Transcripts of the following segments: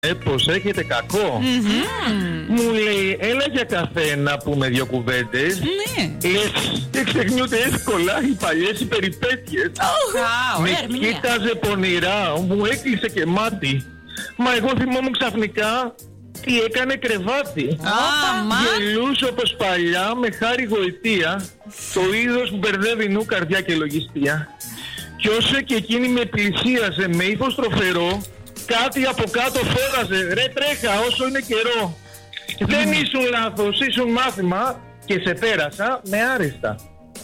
πως έχετε κακό. Μου λέει, έλα για καφέ να πούμε δύο κουβέντες. Λες, και ξεχνιούνται εύκολα οι παλιές οι περιπέτειες. Με κοίταζε πονηρά, μου έκλεισε και μάτι. Μα εγώ θυμόμουν ξαφνικά τι έκανε κρεβάτι. Γελούσε όπως παλιά με χάρη γοητεία, το είδος που μπερδεύει νου, καρδιά και λογιστία. Κι όσο και εκείνη με πλησίασε με ύφος τροφερό, κάτι από κάτω φώναζε, ρε τρέχα όσο είναι καιρό. Δεν ήσουν λάθος, ήσουν μάθημα και σε πέρασα με άριστα.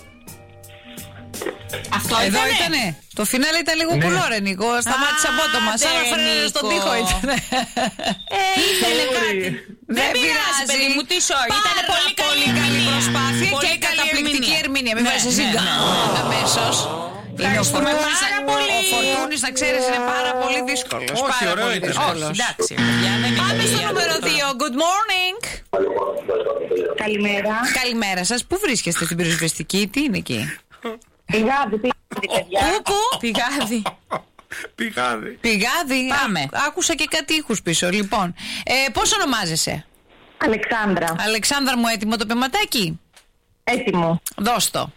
Αυτό εδώ ήτανε. Το φινάλε ήταν λίγο κουλόρε, Νίκο. Σταμάτησε απότομα. Σαν να φέρνει στον τοίχο ήτανε. Ήθελε κάτι. Δεν πειράζει, παιδί μου, τι sorry. Ήταν πολύ καλή προσπάθεια και καταπληκτική ερμηνεία. Μην βάζεις εσύ αμέσως. Ευχαριστούμε πάρα πολύ. Ο Φορτούνης, να ξέρεις, είναι πάρα πολύ δύσκολος. Όχι, ωραίο ήταν. Εντάξει, πάμε στο νούμερο 2. Good morning. Καλημέρα. Καλημέρα σας. Πού βρίσκεστε, στην πυροσβεστική, τι είναι εκεί? Πηγάδι, παιδιά. Πηγάδι. Πάμε. Άκουσα και κάτι ήχους πίσω. Λοιπόν, πώς ονομάζεσαι? Αλεξάνδρα. Αλεξάνδρα μου, έτοιμο το πεματάκι? Έτοιμο. Δώσ' το.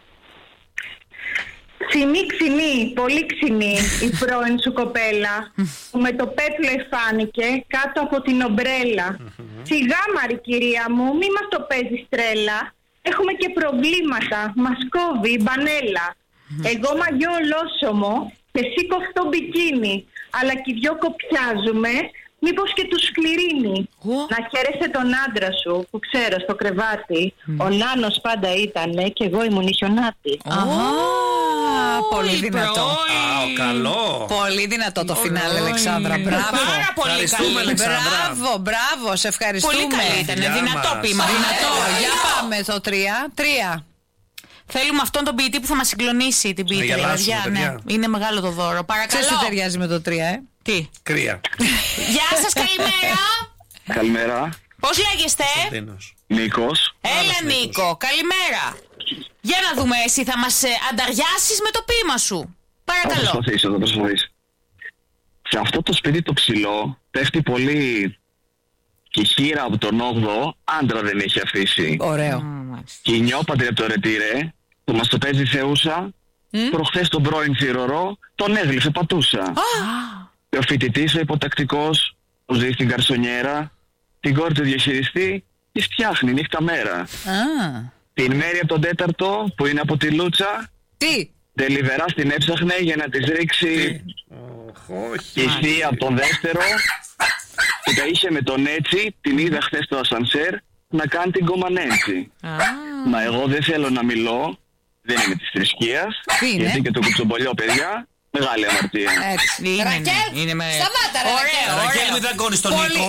Ξινή, πολύ ξινή η πρώην σου κοπέλα που με το πέπλο εφάνηκε κάτω από την ομπρέλα. Σιγά Μαρή κυρία μου, μη μας το παίζεις τρέλα. Έχουμε και προβλήματα, μας κόβει η μπανέλα. Εγώ μαγιό ολόσωμο και εσύ κοφτό μπικίνι. Αλλά κι οι δυο κοπιάζουμε, μήπως και τους σκληρύνει. Να χαίρεσαι τον άντρα σου που ξέρω στο κρεβάτι. Ο Νάνος πάντα ήτανε και εγώ ήμουν η Χιονάτη. Πολύ δυνατό. Καλό. Πολύ δυνατό το φινάλε, Αλεξάνδρα. Μπράβο. Πάρα πολύ καλή. Μπράβο, σε ευχαριστούμε. Πολύ καλή ήταν. Δυνατό ποίημα. Δυνατό. Για πάμε το 3. Θέλουμε αυτόν τον ποιητή που θα μας συγκλονίσει την ποιητή. Ναι. Είναι μεγάλο το δώρο. Παρακαλώ. Ξέρεις τι ταιριάζει με το 3, Τι? Κρύα. Γεια σας, καλημέρα. Καλημέρα. Πώς λέγεστε? Νίκος. Έλα Νίκο, καλημέρα. Για να δούμε, εσύ θα μας ανταριάσεις με το ποίημα σου. Παρακαλώ. Θα προσπαθήσω. Σε αυτό το σπίτι το ψηλό πέφτει πολύ και η χείρα από τον 8ο άντρα δεν έχει αφήσει. Ωραίο. Και η νιώπατη από το ρετήρε που μας το παίζει θεούσα, προχθές τον πρώην θηρορό τον έγλυφε πατούσα. Και ο φοιτητής ο υποτακτικός που ζει στην καρσονιέρα, την κόρη του διαχειριστή τη φτιάχνει νύχτα μέρα. Την Μέρη από τον 4ο που είναι από τη Λούτσα, τελιβερά την έψαχνε για να της ρίξει. Και η θεία από τον 2ο που τα είχε με τον έτσι, την είδα χθες στο ασανσέρ να κάνει την κομμανέντσι. Μα εγώ δεν θέλω να μιλώ, δεν είμαι της θρησκείας, γιατί και το κουτσομπολιό, παιδιά, μεγάλη αμαρτία. Ρακέλ, σταμάτα ρε Ρακέλ. Ρακέλ, μην δαγκώνεις τον Νίκο.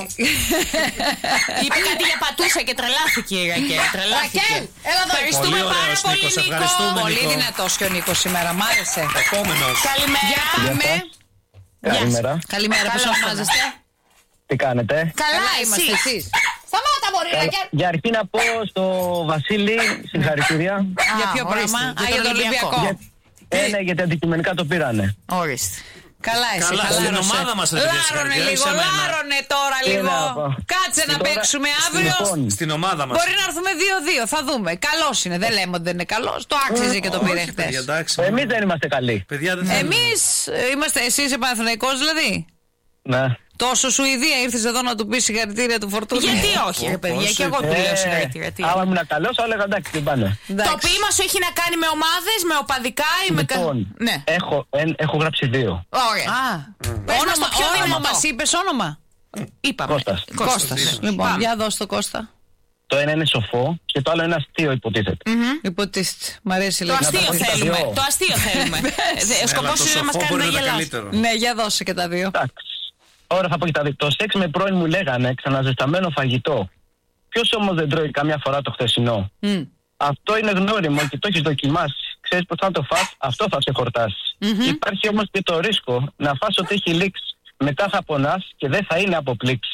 Είπε κάτι για πατούσα και τρελάθηκε η Ρακέλ. Ρακέλ, έλα εδώ. Ευχαριστούμε πάρα πολύ Νίκο. Πολύ δυνατός και ο Νίκος σήμερα, μ' άρεσε. Επόμενος. Καλημέρα. Καλημέρα. Καλημέρα, πώς ονομάζεστε? Τι κάνετε? Καλά είμαστε εσείς. Σταμάτα μπορεί Ρακέλ. Για αρχή να πω στο Βασίλη συγχαρητήρια. Για ποιο πράγμα? Για τον Ολυμπιακό. Ναι, γιατί αντικειμενικά το πήρανε. Ορίστε. Καλά εσύ, καλά, στην ομάδα μας λάρωνε λίγο, λάρωνε τώρα λίγο. Κάτσε να παίξουμε αύριο. Στην ομάδα μας. Μπορεί να έρθουμε 2-2, θα δούμε. Καλός είναι, δεν λέμε ότι δεν είναι καλός. Το άξιζε και το πήρε χτες. Εμείς δεν είμαστε καλοί. Εμείς είμαστε, εσύ είσαι Παναθηναϊκός δηλαδή? Ναι. Τόσο Σουηδία ήρθες εδώ να του πεις συγχαρητήρια του Φορτούνη? Γιατί όχι ρε παιδιά, και εγώ του λέω συγχαρητήρια. Άμα ήμουν καλός, θα έλεγα εντάξει, τι πάνε. Το ποίημα σου έχει να κάνει με ομάδες, με οπαδικά ή με... Ναι. Έχω γράψει 2. Ωραία. Όνομα μας είπες, όνομα? Είπαμε. Κώστας. Λοιπόν, για δώσ' το Κώστα. Το ένα είναι σοφό και το άλλο είναι αστείο, υποτίθεται. Υποτίθεται. Μ' αρέσει λίγο. Το αστείο θέλουμε. Ο σκοπός είναι να μας κάνει να γελάσουμε. Ναι, για δώσε και τα δύο. Εντάξει. Ωραία, θα πω και τα δύο. Το σεξ με πρώην μου λέγανε ξαναζεσταμένο φαγητό. Ποιος όμως δεν τρώει καμιά φορά το χθεσινό? Αυτό είναι γνώριμο και το έχεις δοκιμάσει. Ξέρεις πως θα το φας, αυτό θα σε χορτάσει. Υπάρχει όμως και το ρίσκο να φας ότι έχει λήξει. Μετά θα πονάς και δεν θα είναι από πλήξη.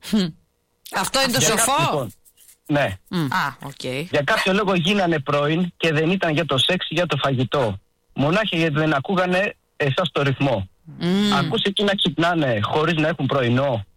Αυτό είναι το σοφό? Λοιπόν, ναι. Για κάποιο λόγο γίνανε πρώην και δεν ήταν για το σεξ ή για το φαγητό. Μονάχα γιατί δεν ακούγανε εσάς το ρυθμό. Ακούς εκεί να ξυπνάνε χωρίς να έχουν πρωινό.